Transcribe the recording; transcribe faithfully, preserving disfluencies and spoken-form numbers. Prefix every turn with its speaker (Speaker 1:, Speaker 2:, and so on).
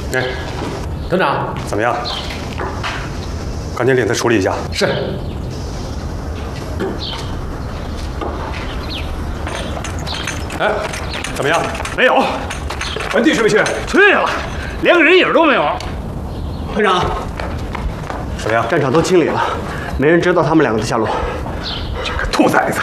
Speaker 1: 哎，
Speaker 2: 团长，
Speaker 1: 怎么样？赶紧领他处理一下。
Speaker 2: 是。
Speaker 1: 哎，怎么样？
Speaker 3: 没有。
Speaker 1: 文帝去没去？
Speaker 3: 去了，连个人影都没有。
Speaker 4: 团长，
Speaker 1: 怎么样？
Speaker 4: 战场都清理了，没人知道他们两个的下落。
Speaker 3: 这个兔崽子！